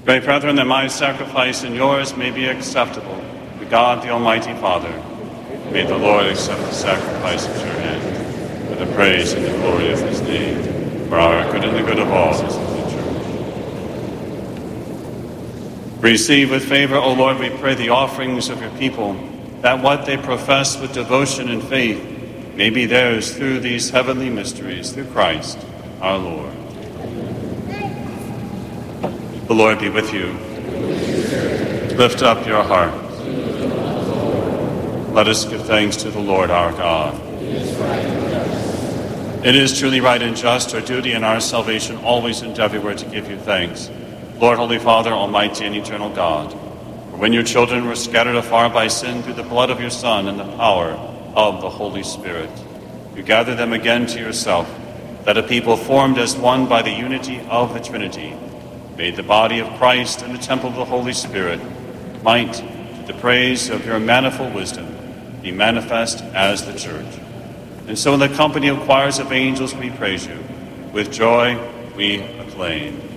Pray, brethren, that my sacrifice and yours may be acceptable to God the Almighty Father. May the Lord accept the sacrifice at your hand for the praise and the glory of his name, for our good and the good of all his holy church. Receive with favor, O Lord, we pray, the offerings of your people, that what they profess with devotion and faith may be theirs through these heavenly mysteries, through Christ our Lord. The Lord be with you. Lift up your hearts. Let us give thanks to the Lord our God. It is truly right and just, our duty and our salvation, always and everywhere to give you thanks. Lord, Holy Father, Almighty and eternal God, for when your children were scattered afar by sin through the blood of your Son and the power of the Holy Spirit, you gathered them again to yourself, that a people formed as one by the unity of the Trinity, made the body of Christ and the temple of the Holy Spirit, might, to the praise of your manifold wisdom, be manifest as the church. And so in the company of choirs of angels we praise you. With joy we acclaim.